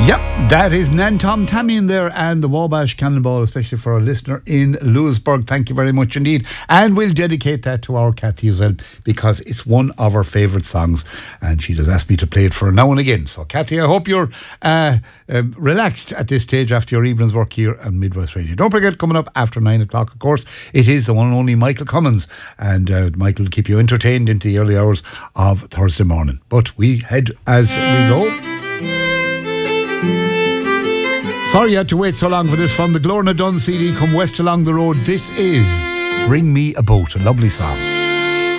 Yep, that is Nan Tom Tammy in there and the Wabash Cannonball, especially for our listener in Lewisburg. Thank you very much indeed. And we'll dedicate that to our Cathy as well, because it's one of our favourite songs and she does ask me to play it for her now and again. So Cathy, I hope you're relaxed at this stage after your evening's work here on Midwest Radio. Don't forget, coming up after 9 o'clock, of course, it is the one and only Michael Cummins, and Michael will keep you entertained into the early hours of Thursday morning. But we head as we go. Sorry you had to wait so long for this. From the Glorna Dunn CD, Come West Along the Road, this is Bring Me a Boat, a lovely song.